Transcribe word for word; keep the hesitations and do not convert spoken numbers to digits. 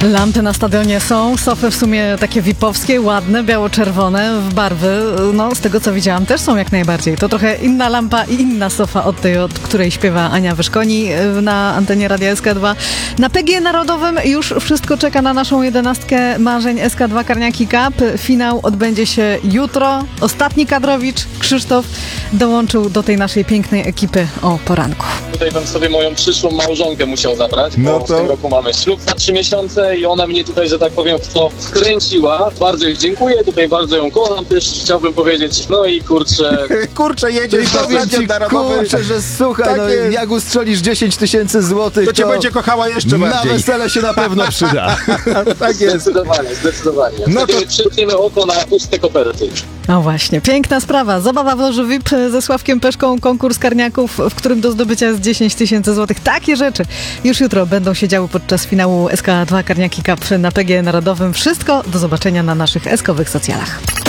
Lampy na stadionie są, sofy w sumie takie vipowskie, ładne, biało-czerwone, w barwy, no z tego co widziałam też są jak najbardziej. To trochę inna lampa i inna sofa od tej, od której śpiewa Ania Wyszkoni na antenie Radia S K dwa. Na P G Narodowym już wszystko czeka na naszą jedenastkę marzeń S K dwa Karniaki Cup. Finał odbędzie się jutro. Ostatni kadrowicz, Krzysztof, dołączył do tej naszej pięknej ekipy o poranku. Tutaj bym sobie moją przyszłą małżonkę musiał zabrać, bo No to- w tym roku mamy ślub za trzy miesiące i ona mnie tutaj, że tak powiem, w to wkręciła. Bardzo jej dziękuję, tutaj bardzo ją kocham też, chciałbym powiedzieć, no i kurczę, Kurczę, jedziesz na Powiem ci, stadion narodowy. kurczę, że słuchaj, Tak no, jest. jak ustrzelisz dziesięć tysięcy złotych, To cię będzie kochała jeszcze na bardziej. wesele się na pewno przyda. Tak jest. zdecydowanie, zdecydowanie. No Wtedy to- przytniemy oko na puste koperty. No właśnie, piękna sprawa. Zabawa w loży V I P ze Sławkiem Peszką, konkurs karniaków, w którym do zdobycia jest dziesięć tysięcy złotych. Takie rzeczy już jutro będą się działy podczas finału S K dwa Karniaki Cup na P G Narodowym. Wszystko do zobaczenia na naszych eskowych socjalach.